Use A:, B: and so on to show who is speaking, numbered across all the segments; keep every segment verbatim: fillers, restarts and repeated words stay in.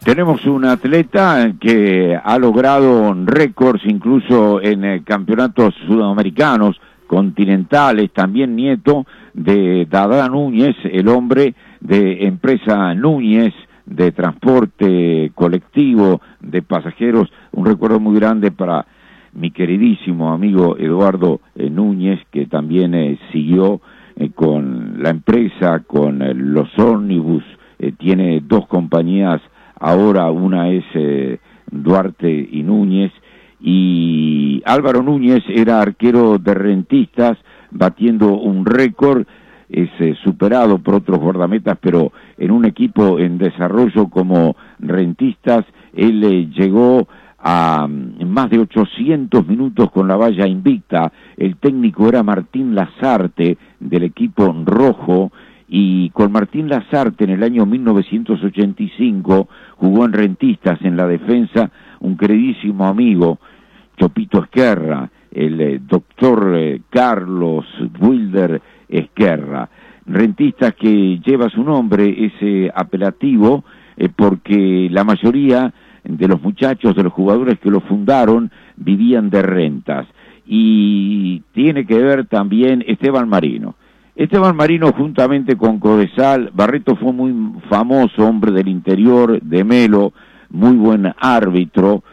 A: Tenemos un atleta que ha logrado récords incluso en eh, campeonatos sudamericanos, continentales, también nieto de Dada Núñez, el hombre de empresa Núñez, de transporte colectivo de pasajeros. Un recuerdo muy grande para mi queridísimo amigo Eduardo eh, Núñez, que también eh, siguió eh, con la empresa, con eh, los ómnibus, eh, tiene dos compañías. Ahora una es eh, Duarte y Núñez, y Álvaro Núñez era arquero de Rentistas, batiendo un récord, es eh, superado por otros guardametas, pero en un equipo en desarrollo como Rentistas, él eh, llegó a um, más de ochocientos minutos con la valla invicta. El técnico era Martín Lazarte, del equipo rojo, y con Martín Lazarte en el año mil novecientos ochenta y cinco jugó en Rentistas en la defensa un queridísimo amigo, Chopito Esquerra, el eh, doctor eh, Carlos Wilder Esquerra. Rentistas que lleva su nombre, ese apelativo, eh, porque la mayoría de los muchachos, de los jugadores que lo fundaron, vivían de rentas. Y tiene que ver también Esteban Marino. Esteban Marino, juntamente con Codesal, Barreto fue muy famoso, hombre del interior, de Melo, muy buen árbitro,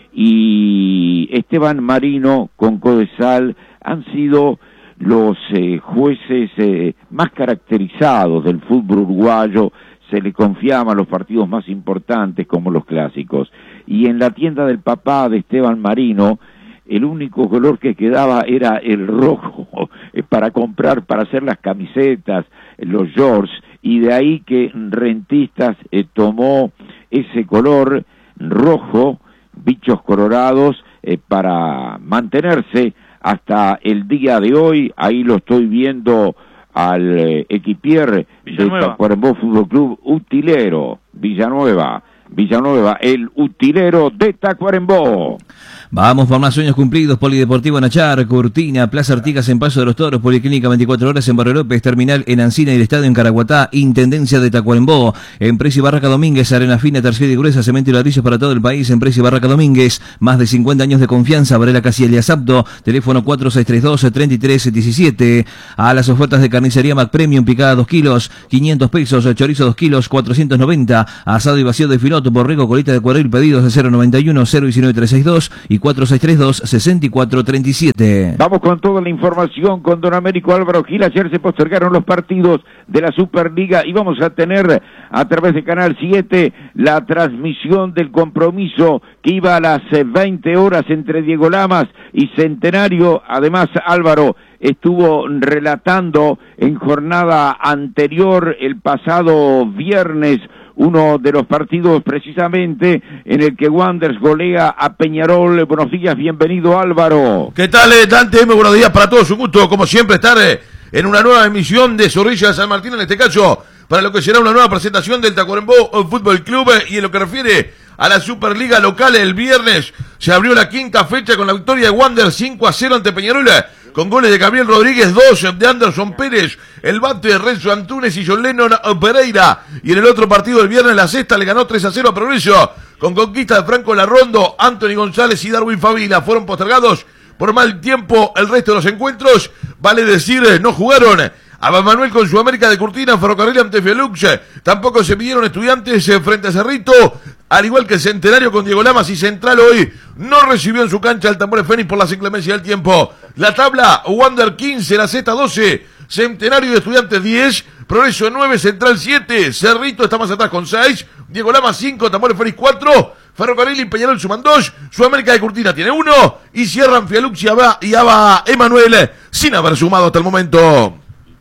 A: y Esteban Marino con Codesal han sido los eh, jueces eh, más caracterizados del fútbol uruguayo. Se le confiaban los partidos más importantes como los clásicos, y en la tienda del papá de Esteban Marino, el único color que quedaba era el rojo eh, para comprar, para hacer las camisetas, los shorts, y de ahí que Rentistas eh, tomó ese color rojo, bichos colorados, eh, para mantenerse hasta el día de hoy. Ahí lo estoy viendo al eh, equipier de Tacuarembó Fútbol Club, Utilero, Villanueva. Villanueva, el utilero de Tacuarembó.
B: Vamos por más sueños cumplidos. Polideportivo Nachar, Cortina, Plaza Artigas en Paso de los Toros, Policlínica veinticuatro horas en Barrio López, Terminal en Ancina y el Estadio en Caraguatá, Intendencia de Tacuarembó, Empresa y Barraca Domínguez, Arena Fina, Tercera y Gruesa, Cemento y Ladrillos para todo el país, Empresa y Barraca Domínguez, más de cincuenta años de confianza. Varela Casiel Apto, teléfono cuatro seis tres dos, tres tres uno siete. A las ofertas de carnicería Mac Premium, picada dos kilos, quinientos pesos, chorizo dos kilos, cuatrocientos noventa, asado y vacío de filoto, borrego, colita de cuadril, pedidos de cero noventa y uno, cero diecinueve, trescientos sesenta y dos y cuatro seis tres dos, seis cuatro tres siete.
A: Vamos con toda la información con don Américo Álvaro Gil. Ayer se postergaron los partidos de la Superliga y vamos a tener a través de Canal siete la transmisión del compromiso que iba a las veinte horas entre Diego Lamas y Centenario. Además, Álvaro estuvo relatando en jornada anterior, el pasado viernes, uno de los partidos precisamente en el que Wanderers golea a Peñarol. Buenos días, bienvenido Álvaro.
C: ¿Qué tal, Dante? Muy buenos días para todos, un gusto como siempre estar en una nueva emisión de Zorrilla de San Martín, en este caso para lo que será una nueva presentación del Tacuarembó Fútbol Club. Y en lo que refiere a la Superliga local, el viernes se abrió la quinta fecha con la victoria de Wanderers cinco a cero ante Peñarol, con goles de Gabriel Rodríguez, dos de Anderson Pérez, el bate de Renzo Antunes y John Lennon Pereira. Y en el otro partido del viernes, la sexta le ganó tres a cero a Progreso, con conquista de Franco Larrondo, Anthony González y Darwin Favila. Fueron postergados por mal tiempo el resto de los encuentros, vale decir, no jugaron Abad Manuel con Sudamérica de Curtina, Ferrocarril ante Felux, tampoco se midieron Estudiantes frente a Cerrito, al igual que Centenario con Diego Lamas, y Central hoy no recibió en su cancha el Tambores Fénix por la inclemencia del tiempo. La tabla: Wander quince, la Z doce, Centenario y Estudiantes diez, Progreso nueve, Central siete, Cerrito está más atrás con seis, Diego Lamas cinco, Tambores Fénix cuatro, Ferrocarril y Peñarol suman dos, Sudamérica de Curtina tiene uno, y cierran Fialux y Abba, y Abba Emanuel sin haber sumado hasta el momento.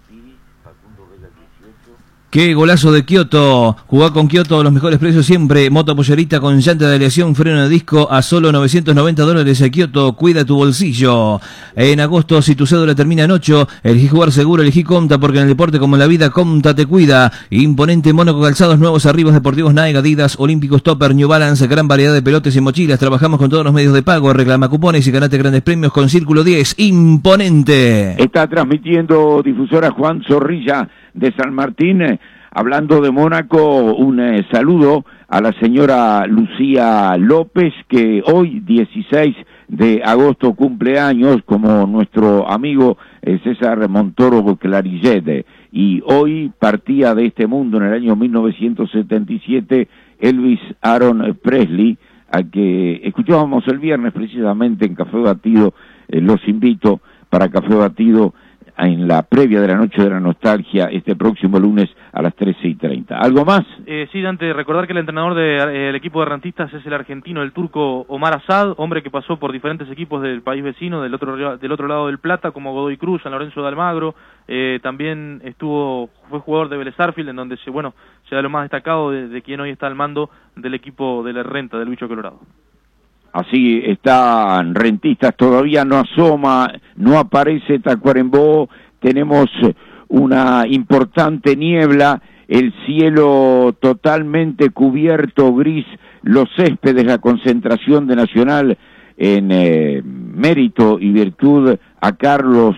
B: Qué golazo de Kioto. Jugar con Kioto, los mejores precios siempre. Moto pollerita con llanta de aleación, freno de disco a solo novecientos noventa dólares. Kioto, cuida tu bolsillo. En agosto, si tu cédula termina en ocho, elegí jugar seguro, elegí Comta, porque en el deporte como en la vida, Comta te cuida. Imponente Mónaco Calzados, nuevos arribos deportivos Nike, Adidas, Olímpicos, Topper, New Balance, gran variedad de pelotes y mochilas. Trabajamos con todos los medios de pago. Reclama cupones y ganate grandes premios con Círculo diez. Imponente.
A: Está transmitiendo difusora Juan Zorrilla de San Martín. Hablando de Mónaco, un eh, saludo a la señora Lucía López, que hoy, dieciséis de agosto, cumple años, como nuestro amigo eh, César Montoro Clarillete, y hoy partía de este mundo en el año mil novecientos setenta y siete Elvis Aaron Presley, a que escuchábamos el viernes precisamente en Café Batido. Eh, los invito para Café Batido en la previa de la Noche de la Nostalgia este próximo lunes a las trece y treinta. ¿Algo más?
D: Eh, sí, Dante, recordar que el entrenador del de, eh, equipo de rentistas es el argentino, el turco Omar Asad, hombre que pasó por diferentes equipos del país vecino, del otro del otro lado del Plata, como Godoy Cruz, San Lorenzo de Almagro. Eh, también estuvo fue jugador de Vélez Sarsfield, en donde se bueno se da lo más destacado de, de quien hoy está al mando del equipo de la Renta, del Bicho Colorado.
A: Así están rentistas, todavía no asoma, no aparece Tacuarembó, tenemos una importante niebla, el cielo totalmente cubierto, gris, los céspedes, la concentración de Nacional en eh, mérito y virtud a Carlos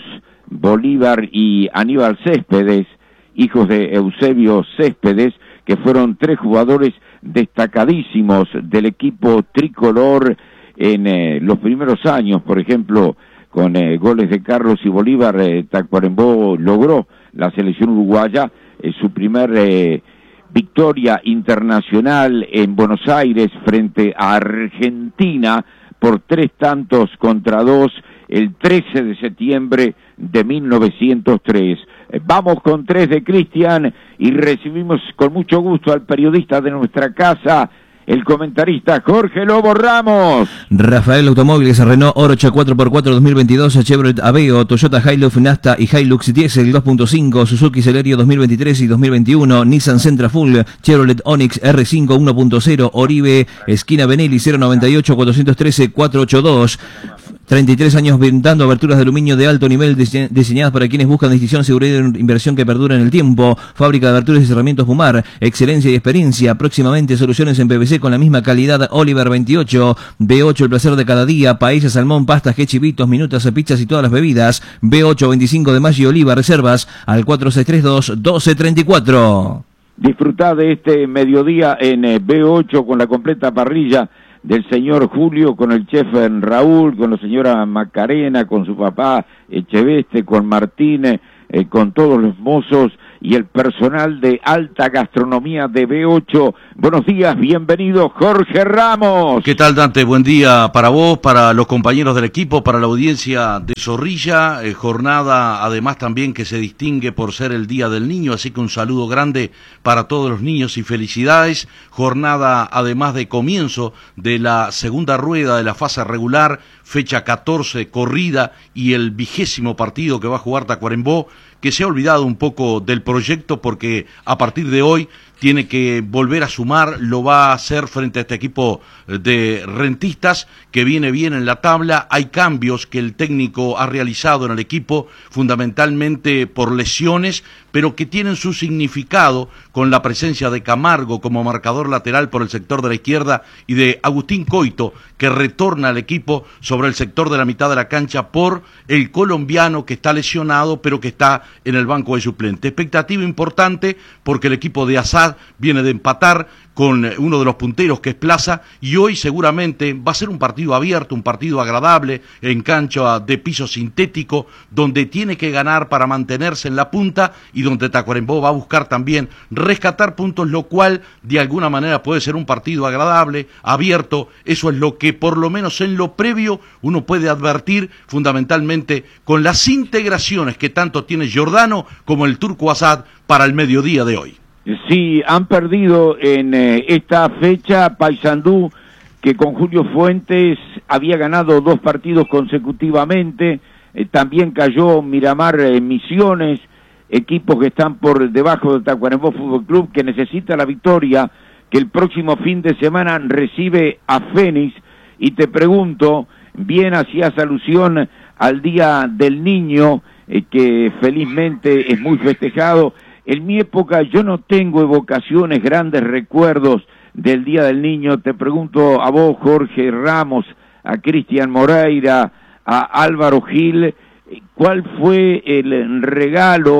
A: Bolívar y Aníbal Céspedes, hijos de Eusebio Céspedes, que fueron tres jugadores destacadísimos del equipo tricolor en eh, los primeros años. Por ejemplo, con eh, goles de Carlos y Bolívar, eh, Tacuarembó logró la selección uruguaya eh, su primer eh, victoria internacional en Buenos Aires frente a Argentina por tres tantos contra dos el trece de septiembre de mil novecientos tres. Vamos con tres de Cristian y recibimos con mucho gusto al periodista de nuestra casa, el comentarista Jorge Lobo Ramos.
B: Rafael Automóviles, Renault Oroch cuatro por cuatro dos mil veintidós, Chevrolet Aveo, Toyota Hilux Nasta y Hilux Diesel dos punto cinco, Suzuki Celerio dos mil veintitrés y dos mil veintiuno, Nissan Sentra Full, Chevrolet Onix R cinco uno punto cero, Oribe, esquina Benelli cero noventa y ocho cuatrocientos trece cuatrocientos ochenta y dos. treinta y tres años brindando aberturas de aluminio de alto nivel dise diseñadas para quienes buscan distinción, seguridad y inversión que perdura en el tiempo. Fábrica de aberturas y cerramientos Pumar, excelencia y experiencia. Próximamente soluciones en P V C con la misma calidad. Oliver veintiocho, B ocho, el placer de cada día. Paella, salmón, pastas, quechivitos, minutas, pizzas y todas las bebidas. B ocho, veinticinco de mayo y Oliva, reservas al cuatro seis tres dos, doce treinta y cuatro.
A: Disfrutá de este mediodía en eh, B ocho con la completa parrilla del señor Julio, con el chef Raúl, con la señora Macarena, con su papá Echeveste, con Martínez, eh, con todos los mozos y el personal de alta gastronomía de B ocho. Buenos días, bienvenido Jorge Ramos.
E: ¿Qué tal, Dante? Buen día para vos, para los compañeros del equipo, para la audiencia de Zorrilla, eh, jornada además también que se distingue por ser el Día del Niño, así que un saludo grande para todos los niños y felicidades. Jornada además de comienzo de la segunda rueda de la fase regular, fecha catorce, corrida, y el vigésimo partido que va a jugar Tacuarembó, que se ha olvidado un poco del proyecto porque a partir de hoy tiene que volver a sumar, lo va a hacer frente a este equipo de rentistas que viene bien en la tabla. Hay cambios que el técnico ha realizado en el equipo, fundamentalmente por lesiones, pero que tienen su significado con la presencia de Camargo como marcador lateral por el sector de la izquierda y de Agustín Coito, que retorna al equipo sobre el sector de la mitad de la cancha por el colombiano que está lesionado, pero que está en el banco de suplente. Expectativa importante porque el equipo de Asad viene de empatar con uno de los punteros que es Plaza, y hoy seguramente va a ser un partido abierto, un partido agradable, en cancha de piso sintético, donde tiene que ganar para mantenerse en la punta y donde Tacuarembó va a buscar también rescatar puntos, lo cual de alguna manera puede ser un partido agradable, abierto. Eso es lo que por lo menos en lo previo uno puede advertir, fundamentalmente con las integraciones que tanto tiene Giordano como el turco Asad para el mediodía de hoy.
A: Sí, han perdido en eh, esta fecha Paysandú, que con Julio Fuentes había ganado dos partidos consecutivamente. Eh, también cayó Miramar eh, Misiones, equipos que están por debajo del Tacuarembó Fútbol Club, que necesita la victoria, que el próximo fin de semana recibe a Fénix. Y te pregunto, bien hacías alusión al Día del Niño, eh, que felizmente es muy festejado. En mi época yo no tengo evocaciones, grandes recuerdos del Día del Niño. Te pregunto a vos, Jorge Ramos, a Cristian Moreira, a Álvaro Gil, ¿cuál fue el regalo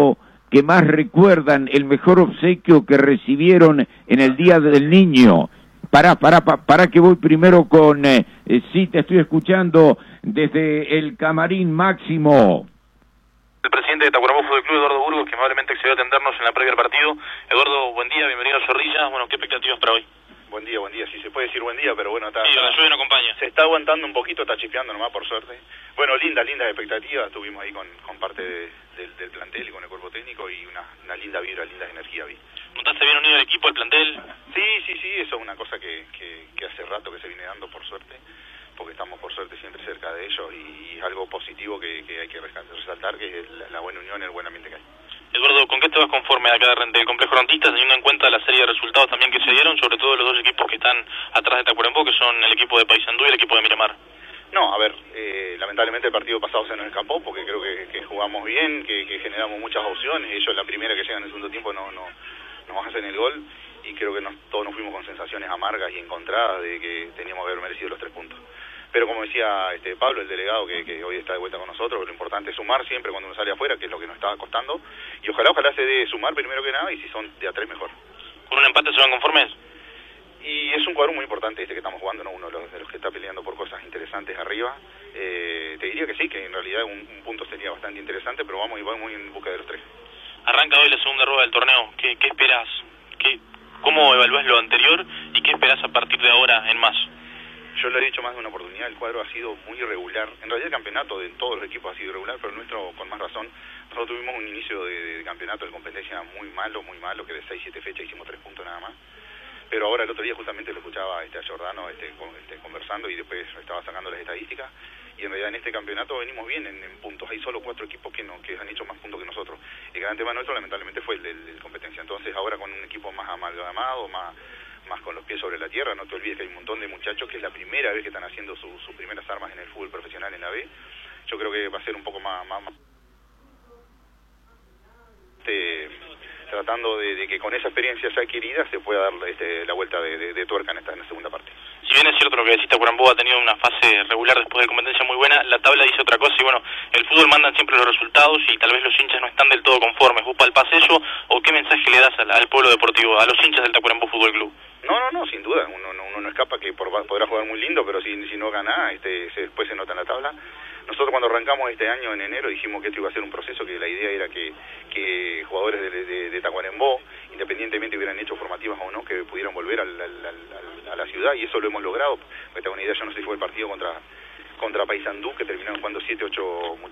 A: que más recuerdan, el mejor obsequio que recibieron en el Día del Niño. Pará, pará, pará que voy primero con... Eh, eh, sí, te estoy escuchando desde el camarín Máximo.
D: El presidente de Tacuarembó Fútbol Club, Eduardo Burgos, que amablemente accedió a atendernos en la previa del partido. Eduardo, buen día, bienvenido a Zorrilla. Bueno, ¿qué expectativas para hoy?
F: Buen día, buen día, si se puede decir buen día, pero bueno, está,
D: sí, la lluvia no acompaña.
F: Se está aguantando un poquito, está chispeando nomás, por suerte. Bueno, lindas, lindas expectativas, estuvimos ahí con, con parte de, del, del plantel y con el cuerpo técnico y una, una linda vibra, linda energía vi.
D: ¿Notaste bien unido el equipo, el plantel?
F: Sí, sí, sí, eso es una cosa que, que, que hace rato que se viene dando, por suerte, porque estamos por suerte siempre cerca de ellos y, y es algo positivo que, que hay que resaltar, que es la, la buena unión y el buen ambiente que hay.
D: Eduardo, ¿con qué te vas conforme acá del complejo rentista, teniendo en cuenta la serie de resultados también que se dieron, sobre todo los dos equipos que están atrás de Tacuarembó, que son el equipo de Paysandú y el equipo de Miramar?
F: No, a ver, eh, lamentablemente el partido pasado se nos escapó porque creo que, que jugamos bien, que, que generamos muchas opciones. Ellos la primera que llegan en el segundo tiempo no, no nos hacen el gol y creo que nos, todos nos fuimos con sensaciones amargas y encontradas de que teníamos que haber merecido los tres puntos. Pero como decía este Pablo, el delegado que, que hoy está de vuelta con nosotros, lo importante es sumar siempre cuando uno sale afuera, que es lo que nos estaba costando, y ojalá, ojalá se dé sumar primero que nada, y si son de a tres mejor.
D: ¿Con un empate se van conformes?
F: Y es un cuadro muy importante este que estamos jugando, ¿no? Uno de los, de los que está peleando por cosas interesantes arriba. Eh, te diría que sí, que en realidad un, un punto sería bastante interesante, pero vamos y vamos muy en busca de los tres.
D: Arranca hoy la segunda rueda del torneo, ¿qué, qué esperás? ¿Qué, ¿Cómo evalúas lo anterior y qué esperás a partir de ahora en más?
F: Yo lo he dicho más de una oportunidad, el cuadro ha sido muy irregular. En realidad el campeonato de todos los equipos ha sido irregular, pero el nuestro con más razón. Nosotros tuvimos un inicio de, de campeonato de competencia muy malo, muy malo, que de seis siete fechas hicimos tres puntos nada más. Pero ahora el otro día justamente lo escuchaba este, a Giordano este, con, este, conversando y después estaba sacando las estadísticas. Y en realidad en este campeonato venimos bien en, en puntos. Hay solo cuatro equipos que no que han hecho más puntos que nosotros. El gran tema nuestro lamentablemente fue el de competencia. Entonces ahora con un equipo más amalgamado, más... más con los pies sobre la tierra, no te olvides que hay un montón de muchachos que es la primera vez que están haciendo su, sus primeras armas en el fútbol profesional en la B. Yo creo que va a ser un poco más... más, más este, tratando de, de que con esa experiencia ya adquirida se pueda dar este, la vuelta de, de, de tuerca en esta en la segunda parte.
D: Si bien es cierto lo que decís, Tacuarembó ha tenido una fase regular después de competencia muy buena, la tabla dice otra cosa y bueno, el fútbol mandan siempre los resultados y tal vez los hinchas no están del todo conformes. ¿Vos palpás eso o qué mensaje le das al, al pueblo deportivo, a los hinchas del Tacuarembó Fútbol Club?
F: No, no, no, sin duda, uno no, uno no escapa que por, podrá jugar muy lindo, pero si, si no gana, este, se, después se nota en la tabla. Nosotros cuando arrancamos este año en enero dijimos que esto iba a ser un proceso, que la idea era que, que jugadores de, de, de Tacuarembó, independientemente hubieran hecho formativas o no, que pudieran volver al, al, al, a la ciudad, y eso lo hemos logrado. Para que te hagas una idea, yo no sé si fue el partido contra, contra Paysandú, que terminaron jugando siete ocho